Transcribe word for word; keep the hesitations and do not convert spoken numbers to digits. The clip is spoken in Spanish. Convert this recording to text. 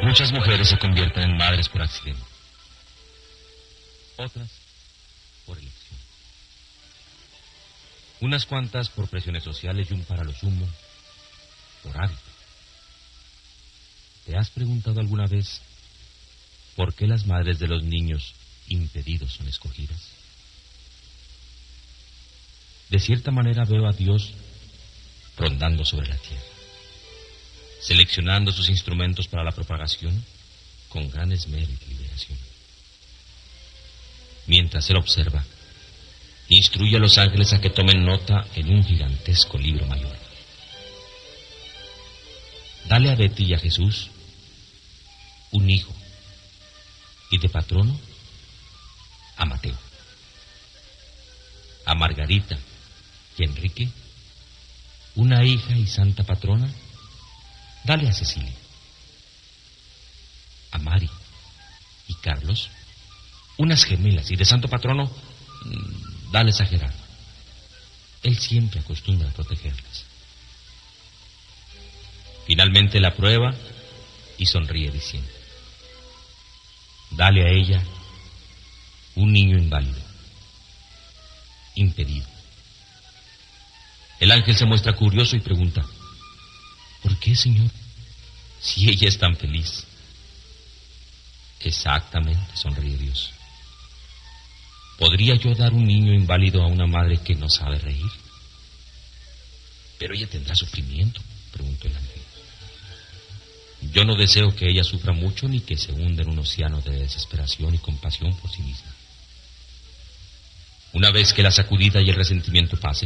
Muchas mujeres se convierten en madres por accidente, otras por elección. Unas cuantas por presiones sociales y un para lo sumo por hábito. ¿Te has preguntado alguna vez por qué las madres de los niños impedidos son escogidas? De cierta manera veo a Dios rondando sobre la tierra, seleccionando sus instrumentos para la propagación con gran esmero y deliberación. Mientras Él observa, instruye a los ángeles a que tomen nota en un gigantesco libro mayor. Dale a Betty y a Jesús un hijo, y de patrono a Mateo. A Margarita y a Enrique una hija y santa patrona, dale a Cecilia. A Mari y Carlos unas gemelas, y de santo patrono dales a Gerardo. Él siempre acostumbra a protegerlas. Finalmente la prueba y sonríe diciendo: dale a ella un niño inválido, impedido. El ángel se muestra curioso y pregunta: ¿por qué, Señor? Si ella es tan feliz. Exactamente, sonríe Dios. ¿Podría yo dar un niño inválido a una madre que no sabe reír? Pero ella tendrá sufrimiento, preguntó el ángel. Yo no deseo que ella sufra mucho ni que se hunda en un océano de desesperación y compasión por sí misma. Una vez que la sacudida y el resentimiento pasen,